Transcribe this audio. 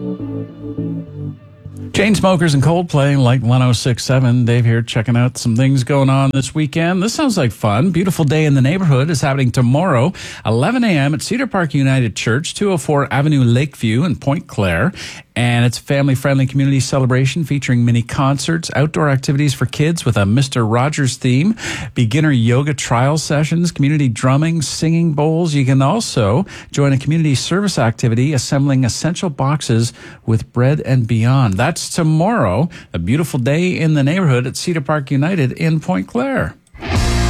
Chainsmokers and Coldplay, Light 106.7. Dave here checking out some things going on this weekend. This sounds like fun. Beautiful Day in the Neighborhood is happening tomorrow, 11 a.m. at Cedar Park United Church, 204 Avenue Lakeview in Point Claire. And it's a family-friendly community celebration featuring mini concerts, outdoor activities for kids with a Mr. Rogers theme, beginner yoga trial sessions, community drumming, singing bowls. You can also join a community service activity, assembling essential boxes with bread and beyond. That's tomorrow, a beautiful day in the neighborhood at Cedar Park United in Point Claire.